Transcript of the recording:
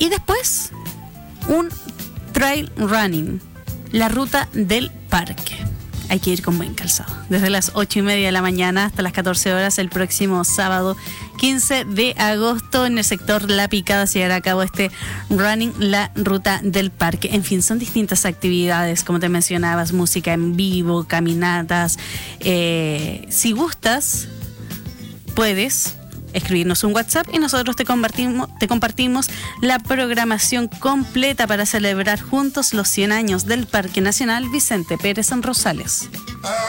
Y después, un trail running, la ruta del parque. Hay que ir con buen calzado. Desde las 8:30 de la mañana hasta las 14 horas el próximo sábado 15 de agosto en el sector La Picada se llevará a cabo este running, la ruta del parque. En fin, son distintas actividades, como te mencionabas, música en vivo, caminatas. Si gustas, puedes escribirnos un WhatsApp y nosotros te compartimos la programación completa para celebrar juntos los 100 años del Parque Nacional Vicente Pérez en Rosales.